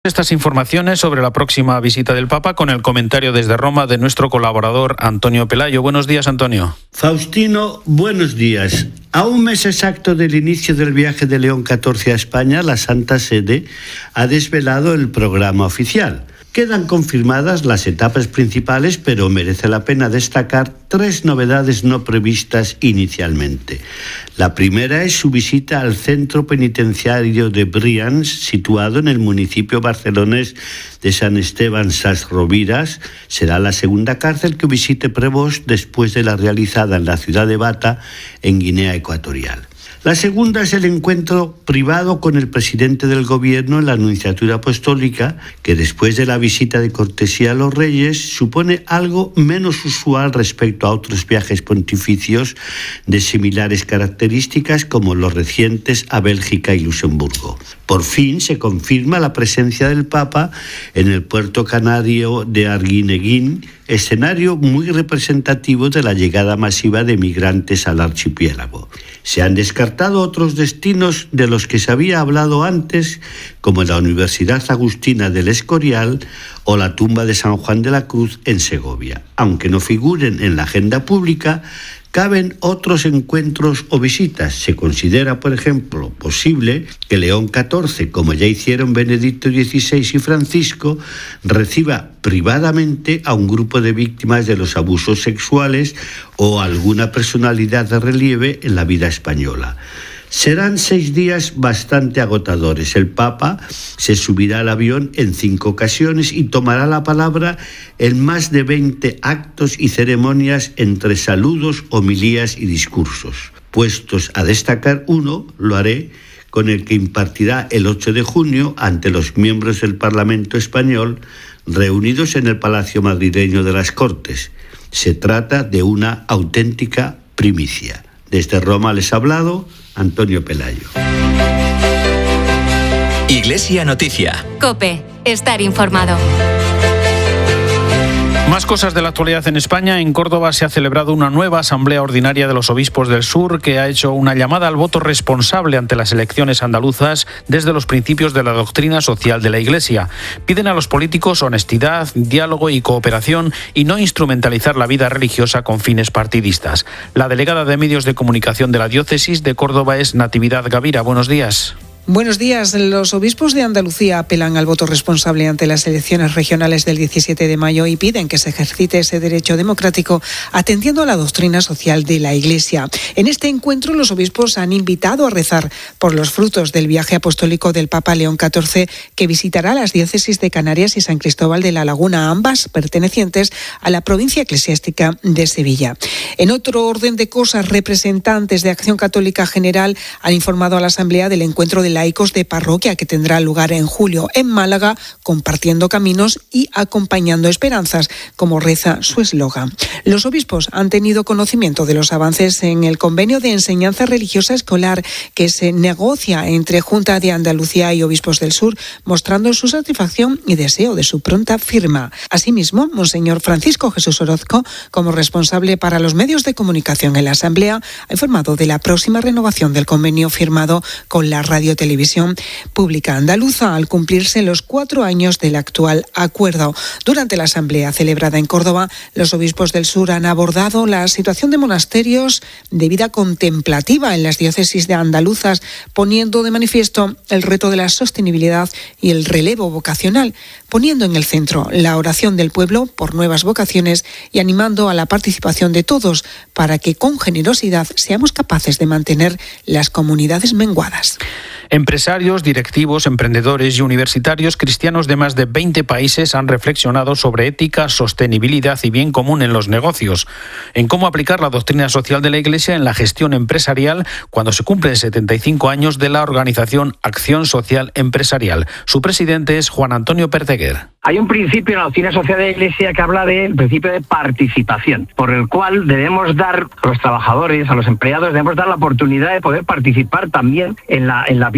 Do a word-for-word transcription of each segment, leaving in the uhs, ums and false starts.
Estas informaciones sobre la próxima visita del Papa con el comentario desde Roma de nuestro colaborador Antonio Pelayo. Buenos días, Antonio. Faustino, buenos días. A un mes exacto del inicio del viaje de León catorce a España, la Santa Sede ha desvelado el programa oficial. Quedan confirmadas las etapas principales, pero merece la pena destacar tres novedades no previstas inicialmente. La primera es su visita al centro penitenciario de Brians, situado en el municipio barcelonés de San Esteban Sas Rovires. Será la segunda cárcel que visite Prevost después de la realizada en la ciudad de Bata, en Guinea Ecuatorial. La segunda es el encuentro privado con el presidente del gobierno en la Nunciatura Apostólica, que después de la visita de cortesía a los reyes supone algo menos usual respecto a otros viajes pontificios de similares características como los recientes a Bélgica y Luxemburgo. Por fin se confirma la presencia del Papa en el puerto canario de Arguineguín, escenario muy representativo de la llegada masiva de migrantes al archipiélago. Se han descartado otros destinos de los que se había hablado antes, como la Universidad Agustina del Escorial o la tumba de San Juan de la Cruz en Segovia. Aunque no figuren en la agenda pública, caben otros encuentros o visitas. Se considera, por ejemplo, posible que León catorce, como ya hicieron Benedicto dieciséis y Francisco, reciba privadamente a un grupo de víctimas de los abusos sexuales o alguna personalidad de relieve en la vida española. Serán seis días bastante agotadores. El Papa se subirá al avión en cinco ocasiones y tomará la palabra en más de veinte actos y ceremonias entre saludos, homilías y discursos. Puestos a destacar uno, lo haré, con el que impartirá el ocho de junio ante los miembros del Parlamento español reunidos en el Palacio madrileño de las Cortes. Se trata de una auténtica primicia. Desde Roma les ha hablado Antonio Pelayo. Iglesia Noticia. COPE. Estar informado. Más cosas de la actualidad en España. En Córdoba se ha celebrado una nueva Asamblea Ordinaria de los Obispos del Sur que ha hecho una llamada al voto responsable ante las elecciones andaluzas desde los principios de la doctrina social de la Iglesia. Piden a los políticos honestidad, diálogo y cooperación y no instrumentalizar la vida religiosa con fines partidistas. La delegada de Medios de Comunicación de la Diócesis de Córdoba es Natividad Gavira. Buenos días. Buenos días. Los obispos de Andalucía apelan al voto responsable ante las elecciones regionales del diecisiete de mayo y piden que se ejercite ese derecho democrático atendiendo a la doctrina social de la Iglesia. En este encuentro, los obispos han invitado a rezar por los frutos del viaje apostólico del Papa León catorce, que visitará las diócesis de Canarias y San Cristóbal de la Laguna, ambas pertenecientes a la provincia eclesiástica de Sevilla. En otro orden de cosas, representantes de Acción Católica General han informado a la Asamblea del encuentro de laicos de parroquia que tendrá lugar en julio en Málaga, compartiendo caminos y acompañando esperanzas, como reza su eslogan. Los obispos han tenido conocimiento de los avances en el convenio de enseñanza religiosa escolar que se negocia entre Junta de Andalucía y Obispos del Sur, mostrando su satisfacción y deseo de su pronta firma. Asimismo, Monseñor Francisco Jesús Orozco, como responsable para los medios de comunicación en la Asamblea, ha informado de la próxima renovación del convenio firmado con la Radio Televisión Pública Andaluza al cumplirse los cuatro años del actual acuerdo. Durante la asamblea celebrada en Córdoba, los obispos del sur han abordado la situación de monasterios de vida contemplativa en las diócesis de andaluzas, poniendo de manifiesto el reto de la sostenibilidad y el relevo vocacional, poniendo en el centro la oración del pueblo por nuevas vocaciones y animando a la participación de todos para que con generosidad seamos capaces de mantener las comunidades menguadas. Empresarios, directivos, emprendedores y universitarios cristianos de más de veinte países han reflexionado sobre ética, sostenibilidad y bien común en los negocios, en cómo aplicar la doctrina social de la Iglesia en la gestión empresarial cuando se cumplen setenta y cinco años de la organización Acción Social Empresarial. Su presidente es Juan Antonio Perteguer. Hay un principio en la doctrina social de la Iglesia que habla del principio de participación, por el cual debemos dar a los trabajadores, a los empleados, debemos dar la oportunidad de poder participar también en la, en la vida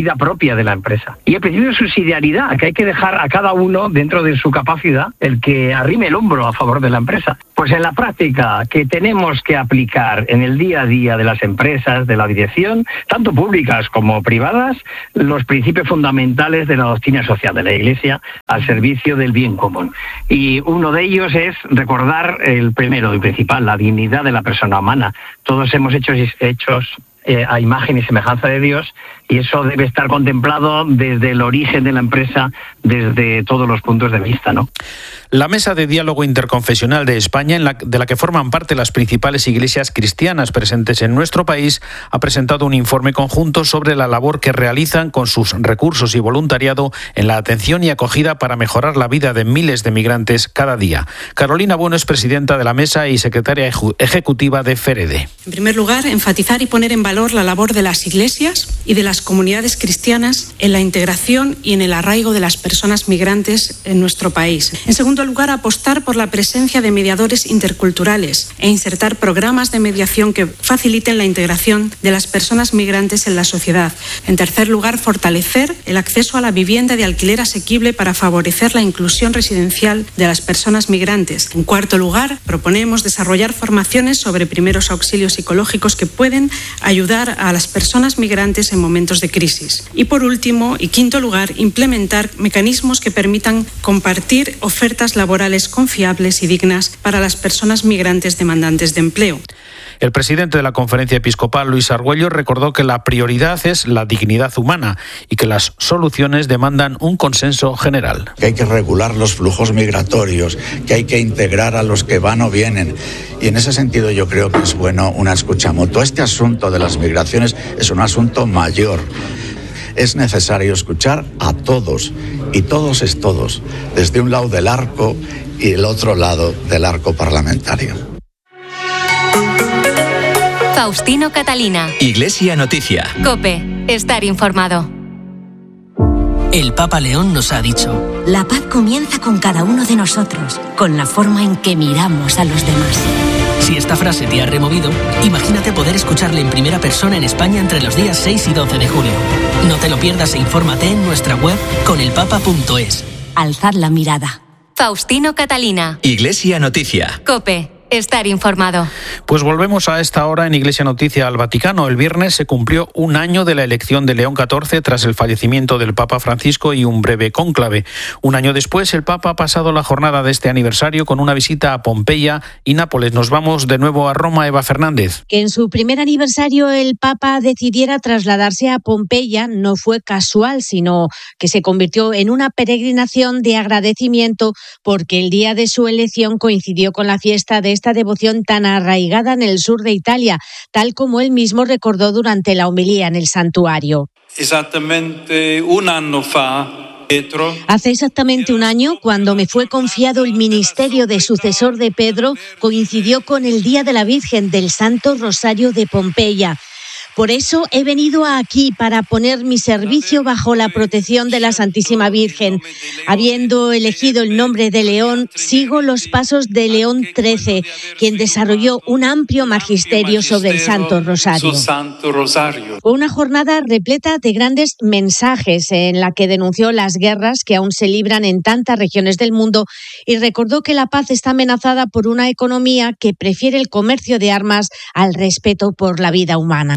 vida propia de la empresa. Y el principio de subsidiariedad, que hay que dejar a cada uno dentro de su capacidad el que arrime el hombro a favor de la empresa. Pues en la práctica que tenemos que aplicar en el día a día de las empresas, de la dirección, tanto públicas como privadas, los principios fundamentales de la doctrina social de la Iglesia al servicio del bien común. Y uno de ellos es recordar el primero y principal, la dignidad de la persona humana. Todos hemos hecho hechos eh, a imagen y semejanza de Dios, y eso debe estar contemplado desde el origen de la empresa, desde todos los puntos de vista, ¿no? La Mesa de Diálogo Interconfesional de España, en la, de la que forman parte las principales iglesias cristianas presentes en nuestro país, ha presentado un informe conjunto sobre la labor que realizan con sus recursos y voluntariado en la atención y acogida para mejorar la vida de miles de migrantes cada día. Carolina Bueno es presidenta de la Mesa y secretaria ejecutiva de FEREDE. En primer lugar, enfatizar y poner en valor la labor de las iglesias y de las comunidades cristianas en la integración y en el arraigo de las personas migrantes en nuestro país. En segundo lugar, apostar por la presencia de mediadores interculturales e insertar programas de mediación que faciliten la integración de las personas migrantes en la sociedad. En tercer lugar, fortalecer el acceso a la vivienda de alquiler asequible para favorecer la inclusión residencial de las personas migrantes. En cuarto lugar, proponemos desarrollar formaciones sobre primeros auxilios psicológicos que pueden ayudar a las personas migrantes en momentos de crisis. Y por último, y quinto lugar, implementar mecanismos que permitan compartir ofertas laborales confiables y dignas para las personas migrantes demandantes de empleo. El presidente de la Conferencia Episcopal, Luis Argüello, recordó que la prioridad es la dignidad humana y que las soluciones demandan un consenso general. Que hay que regular los flujos migratorios, que hay que integrar a los que van o vienen. Y en ese sentido yo creo que es bueno una escucha mutua. Este asunto de las migraciones es un asunto mayor. Es necesario escuchar a todos, y todos es todos, desde un lado del arco y el otro lado del arco parlamentario. Faustino Catalina. Iglesia Noticia. COPE. Estar informado. El Papa León nos ha dicho: la paz comienza con cada uno de nosotros, con la forma en que miramos a los demás. Si esta frase te ha removido, imagínate poder escucharle en primera persona en España entre los días seis y doce de julio. No te lo pierdas e infórmate en nuestra web conelpapa punto es. Alzad la mirada. Faustino Catalina. Iglesia Noticia. COPE. Estar informado. Pues volvemos a esta hora en Iglesia Noticia al Vaticano. El viernes se cumplió un año de la elección de León catorce tras el fallecimiento del Papa Francisco y un breve cónclave. Un año después, el Papa ha pasado la jornada de este aniversario con una visita a Pompeya y Nápoles. Nos vamos de nuevo a Roma, Eva Fernández. Que en su primer aniversario el Papa decidiera trasladarse a Pompeya no fue casual, sino que se convirtió en una peregrinación de agradecimiento porque el día de su elección coincidió con la fiesta de esta devoción tan arraigada en el sur de Italia, tal como él mismo recordó durante la homilía en el santuario. Exactamente un año fa, Pedro. Hace exactamente un año, cuando me fue confiado el ministerio de sucesor de Pedro, coincidió con el Día de la Virgen del Santo Rosario de Pompeya. Por eso he venido aquí, para poner mi servicio bajo la protección de la Santísima Virgen. Habiendo elegido el nombre de León, sigo los pasos de León trece, quien desarrolló un amplio magisterio sobre el Santo Rosario. Fue una jornada repleta de grandes mensajes, en la que denunció las guerras que aún se libran en tantas regiones del mundo y recordó que la paz está amenazada por una economía que prefiere el comercio de armas al respeto por la vida humana.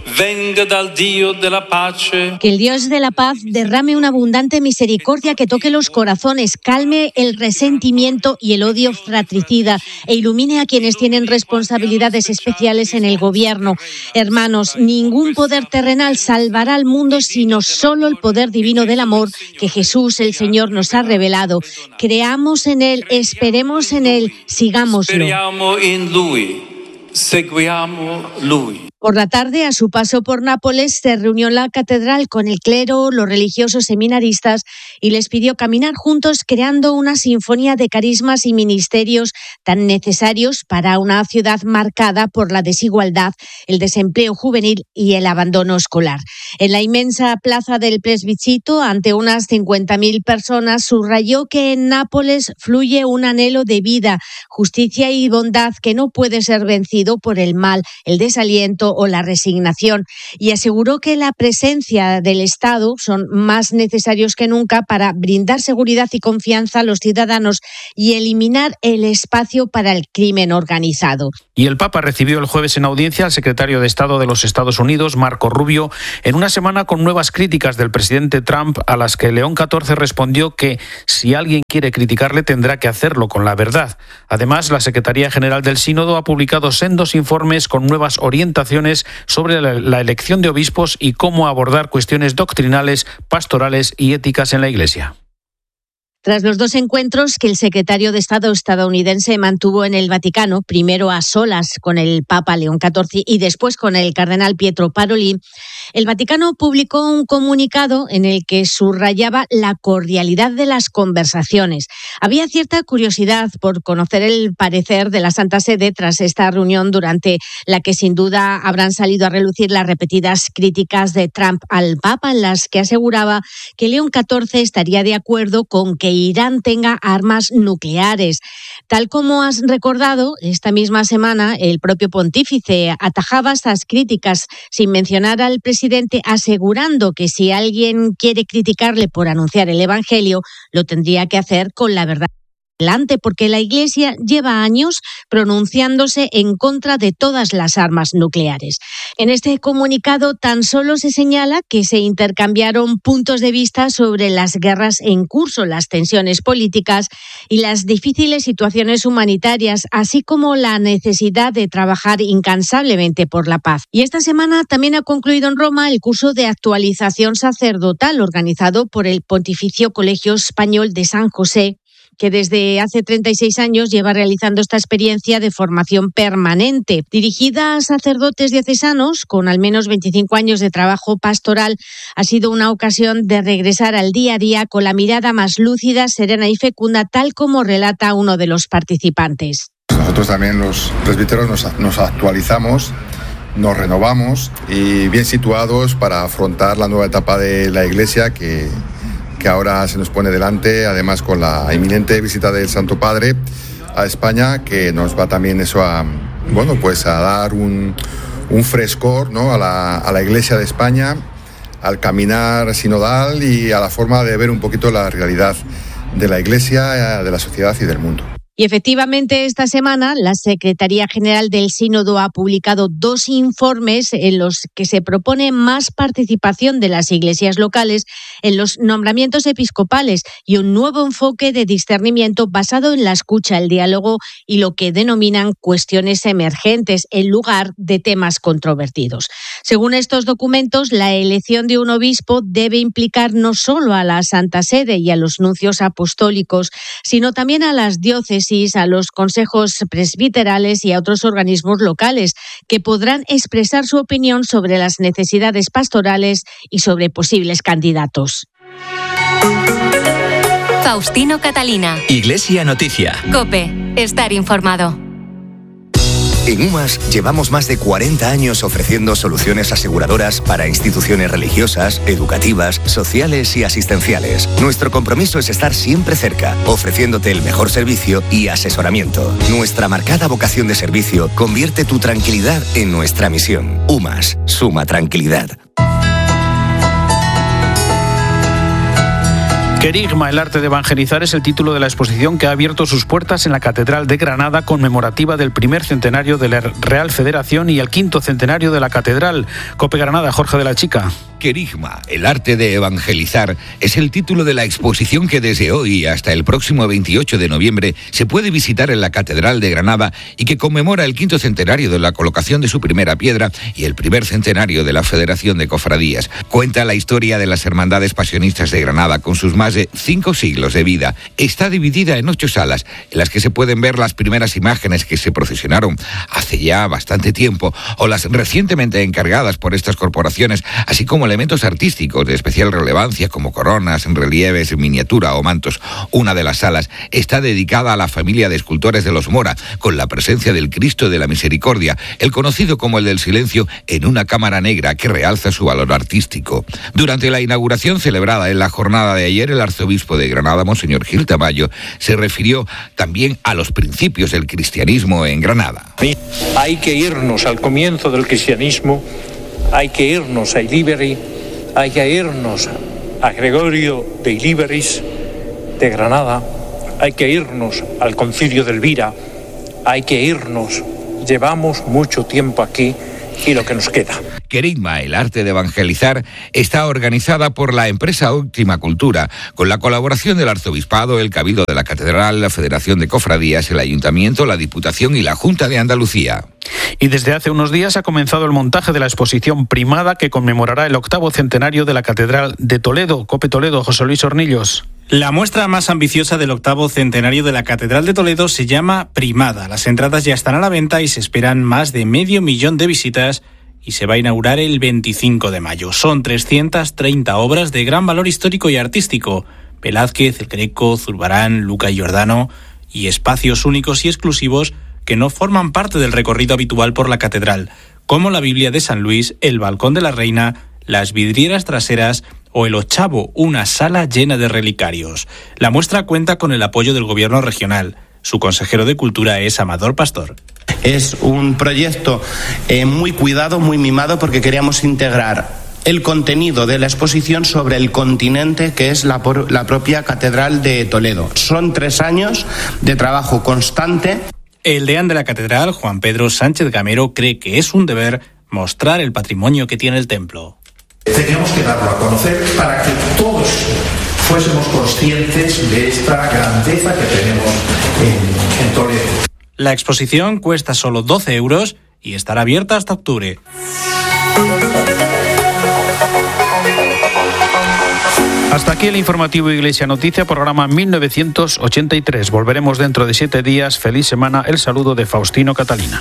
Que el Dios de la paz derrame una abundante misericordia que toque los corazones, calme el resentimiento y el odio fratricida e ilumine a quienes tienen responsabilidades especiales en el gobierno. Hermanos, ningún poder terrenal salvará al mundo sino solo el poder divino del amor que Jesús el Señor nos ha revelado. Creamos en Él, esperemos en Él, sigámoslo. Por la tarde, a su paso por Nápoles, se reunió en la catedral con el clero, los religiosos seminaristas y les pidió caminar juntos creando una sinfonía de carismas y ministerios tan necesarios para una ciudad marcada por la desigualdad, el desempleo juvenil y el abandono escolar. En la inmensa plaza del Plebiscito, ante unas cincuenta mil personas, subrayó que en Nápoles fluye un anhelo de vida, justicia y bondad que no puede ser vencido por el mal, el desaliento o la resignación y aseguró que la presencia del Estado son más necesarios que nunca para brindar seguridad y confianza a los ciudadanos y eliminar el espacio para el crimen organizado. Y el Papa recibió el jueves en audiencia al secretario de Estado de los Estados Unidos, Marco Rubio, en una semana con nuevas críticas del presidente Trump, a las que León catorce respondió que si alguien quiere criticarle tendrá que hacerlo con la verdad. Además, la Secretaría General del Sínodo ha publicado sendos informes con nuevas orientaciones sobre la, la elección de obispos y cómo abordar cuestiones doctrinales, pastorales y éticas en la Iglesia. Tras los dos encuentros que el secretario de Estado estadounidense mantuvo en el Vaticano, primero a solas con el Papa León catorce y después con el cardenal Pietro Parolin, el Vaticano publicó un comunicado en el que subrayaba la cordialidad de las conversaciones. Había cierta curiosidad por conocer el parecer de la Santa Sede tras esta reunión, durante la que sin duda habrán salido a relucir las repetidas críticas de Trump al Papa, en las que aseguraba que León catorce estaría de acuerdo con que Irán tenga armas nucleares. Tal como has recordado, esta misma semana el propio pontífice atajaba estas críticas sin mencionar al presidente, asegurando que si alguien quiere criticarle por anunciar el Evangelio, lo tendría que hacer con la verdad delante, porque la Iglesia lleva años pronunciándose en contra de todas las armas nucleares. En este comunicado tan solo se señala que se intercambiaron puntos de vista sobre las guerras en curso, las tensiones políticas y las difíciles situaciones humanitarias, así como la necesidad de trabajar incansablemente por la paz. Y esta semana también ha concluido en Roma el curso de actualización sacerdotal organizado por el Pontificio Colegio Español de San José, que desde hace treinta y seis años lleva realizando esta experiencia de formación permanente. Dirigida a sacerdotes diocesanos con al menos veinticinco años de trabajo pastoral, ha sido una ocasión de regresar al día a día con la mirada más lúcida, serena y fecunda, tal como relata uno de los participantes. Nosotros también, los presbíteros, nos, nos actualizamos, nos renovamos y bien situados para afrontar la nueva etapa de la Iglesia que... que ahora se nos pone delante, además con la inminente visita del Santo Padre a España, que nos va también eso a, bueno, pues a dar un, un frescor, ¿no?, a la, a la Iglesia de España, al caminar sinodal y a la forma de ver un poquito la realidad de la Iglesia, de la sociedad y del mundo. Y efectivamente, esta semana la Secretaría General del Sínodo ha publicado dos informes en los que se propone más participación de las iglesias locales en los nombramientos episcopales y un nuevo enfoque de discernimiento basado en la escucha, el diálogo y lo que denominan cuestiones emergentes en lugar de temas controvertidos. Según estos documentos, la elección de un obispo debe implicar no solo a la Santa Sede y a los nuncios apostólicos, sino también a las diócesis, a los consejos presbiterales y a otros organismos locales, que podrán expresar su opinión sobre las necesidades pastorales y sobre posibles candidatos. Faustino Catalina. Iglesia Noticia. COPE. Estar informado. En UMAS llevamos más de cuarenta años ofreciendo soluciones aseguradoras para instituciones religiosas, educativas, sociales y asistenciales. Nuestro compromiso es estar siempre cerca, ofreciéndote el mejor servicio y asesoramiento. Nuestra marcada vocación de servicio convierte tu tranquilidad en nuestra misión. UMAS, suma tranquilidad. Querigma, el arte de evangelizar, es el título de la exposición que ha abierto sus puertas en la Catedral de Granada, conmemorativa del primer centenario de la Real Federación y el quinto centenario de la Catedral. COPE Granada, Jorge de la Chica. Querigma, el arte de evangelizar, es el título de la exposición que desde hoy hasta el próximo veintiocho de noviembre se puede visitar en la Catedral de Granada y que conmemora el quinto centenario de la colocación de su primera piedra y el primer centenario de la Federación de Cofradías. Cuenta la historia de las Hermandades Pasionistas de Granada con sus más de cinco siglos de vida. Está dividida en ocho salas en las que se pueden ver las primeras imágenes que se procesionaron hace ya bastante tiempo o las recientemente encargadas por estas corporaciones, así como como elementos artísticos de especial relevancia, como coronas, relieves, miniatura o mantos. Una de las salas está dedicada a la familia de escultores de los Mora, con la presencia del Cristo de la Misericordia, el conocido como el del Silencio, en una cámara negra que realza su valor artístico. Durante la inauguración celebrada en la jornada de ayer, el arzobispo de Granada, Monseñor Gil Tamayo, se refirió también a los principios del cristianismo en Granada. Hay que irnos al comienzo del cristianismo, hay que irnos a Ilíberi, hay que irnos a Gregorio de Ilíberis, de Granada, hay que irnos al concilio de Elvira, hay que irnos, llevamos mucho tiempo aquí y lo que nos queda. Querigma, el arte de evangelizar, está organizada por la empresa Óptima Cultura, con la colaboración del Arzobispado, el Cabildo de la Catedral, la Federación de Cofradías, el Ayuntamiento, la Diputación y la Junta de Andalucía. Y desde hace unos días ha comenzado el montaje de la exposición Primada, que conmemorará el octavo centenario de la Catedral de Toledo. Cope Toledo, José Luis Hornillos. La muestra más ambiciosa del octavo centenario de la Catedral de Toledo se llama Primada. Las entradas ya están a la venta y se esperan más de medio millón de visitas, y se va a inaugurar el veinticinco de mayo. Son trescientas treinta obras de gran valor histórico y artístico. Velázquez, El Greco, Zurbarán, Luca y Giordano, y espacios únicos y exclusivos que no forman parte del recorrido habitual por la catedral, como la Biblia de San Luis, el Balcón de la Reina, las vidrieras traseras o el Ochavo, una sala llena de relicarios. La muestra cuenta con el apoyo del Gobierno regional. Su consejero de Cultura es Amador Pastor. Es un proyecto eh, muy cuidado, muy mimado, porque queríamos integrar el contenido de la exposición sobre el continente que es la, por, la propia Catedral de Toledo. Son tres años de trabajo constante. El deán de la catedral, Juan Pedro Sánchez Gamero, cree que es un deber mostrar el patrimonio que tiene el templo. Teníamos que darlo a conocer para que todos fuésemos conscientes de esta grandeza que tenemos en, en Toledo. La exposición cuesta solo doce euros y estará abierta hasta octubre. Hasta aquí el informativo Iglesia Noticia, programa mil novecientos ochenta y tres. Volveremos dentro de siete días. Feliz semana. El saludo de Faustino Catalina.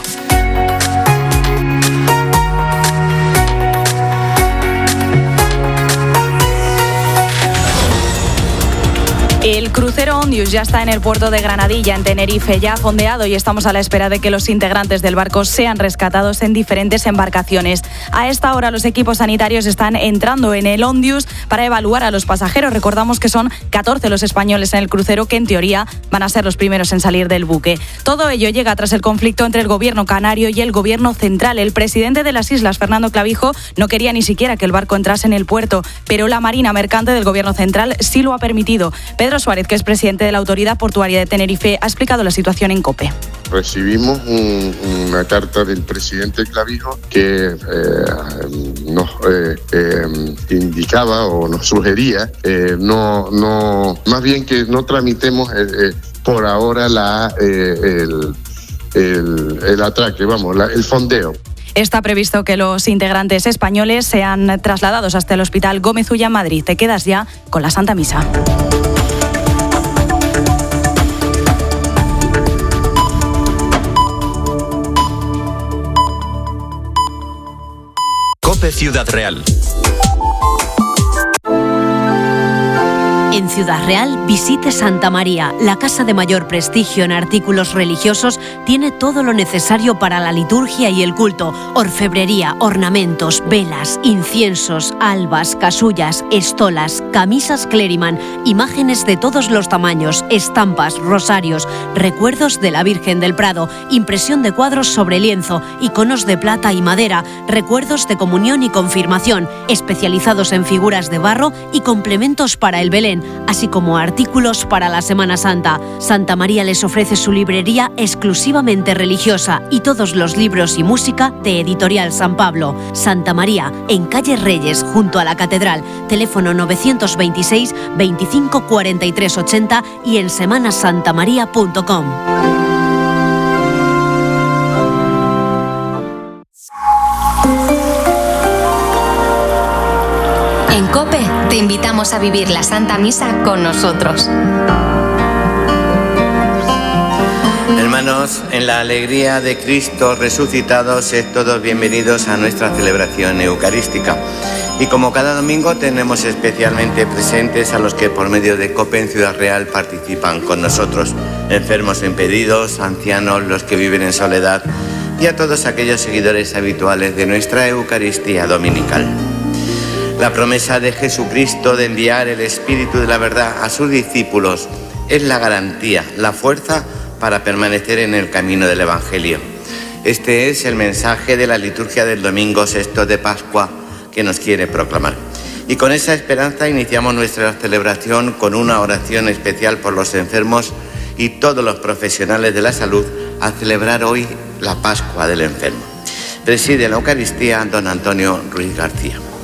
El crucero Ondius ya está en el puerto de Granadilla, en Tenerife, ya ha fondeado, y estamos a la espera de que los integrantes del barco sean rescatados en diferentes embarcaciones. A esta hora los equipos sanitarios están entrando en el Ondius para evaluar a los pasajeros. Recordamos que son catorce los españoles en el crucero, que en teoría van a ser los primeros en salir del buque. Todo ello llega tras el conflicto entre el gobierno canario y el gobierno central. El presidente de las islas, Fernando Clavijo, no quería ni siquiera que el barco entrase en el puerto, pero la Marina Mercante del gobierno central sí lo ha permitido. Pedro Suárez, que es presidente de la Autoridad Portuaria de Tenerife, ha explicado la situación en COPE. Recibimos un, una carta del presidente Clavijo que eh, nos eh, eh, indicaba o nos sugería eh, no, no, más bien que no tramitemos eh, eh, por ahora la, eh, el, el, el atraque, vamos, la, el fondeo. Está previsto que los integrantes españoles sean trasladados hasta el Hospital Gómez Ulla en Madrid. Te quedas ya con la Santa Misa. COPE Ciudad Real. En Ciudad Real, visite Santa María. La casa de mayor prestigio en artículos religiosos tiene todo lo necesario para la liturgia y el culto. Orfebrería, ornamentos, velas, inciensos, albas, casullas, estolas, camisas Cleriman, imágenes de todos los tamaños, estampas, rosarios, recuerdos de la Virgen del Prado, impresión de cuadros sobre lienzo, iconos de plata y madera, recuerdos de comunión y confirmación, especializados en figuras de barro y complementos para el Belén, así como artículos para la Semana Santa. Santa María les ofrece su librería exclusivamente religiosa y todos los libros y música de Editorial San Pablo. Santa María, en calle Reyes, junto a la Catedral. Teléfono novecientos veintiséis, veinticinco, cuarenta y tres ochenta y en semana santa maría punto com. En COPE te invitamos a vivir la Santa Misa con nosotros. Hermanos, en la alegría de Cristo resucitado, sed todos bienvenidos a nuestra celebración eucarística. Y como cada domingo tenemos especialmente presentes a los que por medio de COPE en Ciudad Real participan con nosotros, enfermos o impedidos, ancianos, los que viven en soledad y a todos aquellos seguidores habituales de nuestra Eucaristía dominical. La promesa de Jesucristo de enviar el Espíritu de la verdad a sus discípulos es la garantía, la fuerza para permanecer en el camino del Evangelio. Este es el mensaje de la liturgia del domingo sexto de Pascua que nos quiere proclamar. Y con esa esperanza iniciamos nuestra celebración con una oración especial por los enfermos y todos los profesionales de la salud a celebrar hoy la Pascua del enfermo. Preside la Eucaristía don Antonio Ruiz García.